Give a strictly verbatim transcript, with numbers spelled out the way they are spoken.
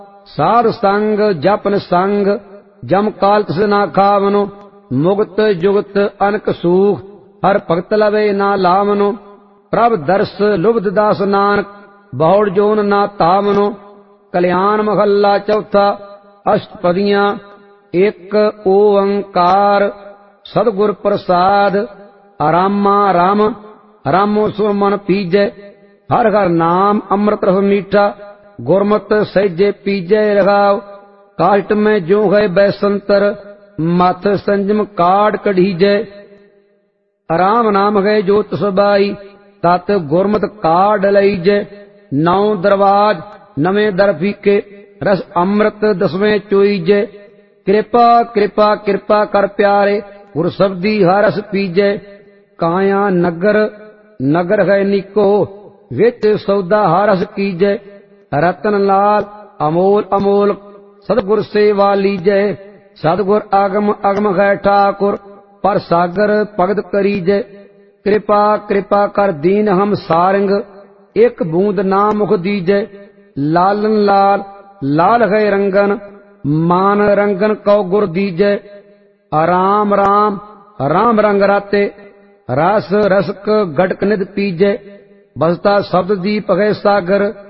साध संग जपन संग जम काल तिस ना खावनो। मुक्त जुगत अनक सूख हर भगत लवे ना लावनो। प्रभ दर्श लुब्ध दास नानक बहुड़ जोन ना तावनो। कल्याण महला चौथा अष्टपदियां। एक ओंकार सदगुर प्रसाद। रामा राम रामो सो मन पीजै। हर हर नाम अमृत रस मीठा गुरमत सहजे पीजै रघाव। काष्ट में जो है बैसंतर मथ संजम काट कढ़ीजै। राम नाम है जोत सबाई तत गुरमत काढ़ लईजै। नौ दरवाज नवे दर फीके रस अमृत दसवें चोईजै। कृपा कृपा कृपा कर प्यारे गुर शब्दी हरस पीजै। काया नगर नगर है निको विच सौदा हरस कीजै। रतन लाल अमोल अमोल सतगुर सेवा लीजै। सतगुर आगम अगम है ठाकुर पर सागर भगत करीजै। कृपा कृपा कर दीन हम सारंग एक बूंद ना मुख दीजै। लालन लाल लाल है रंगन मान रंगन कौ गुर दीजै। राम राम राम रंग राते रस रसक गटक निध पीजै। बसता शब्द दीप है सागर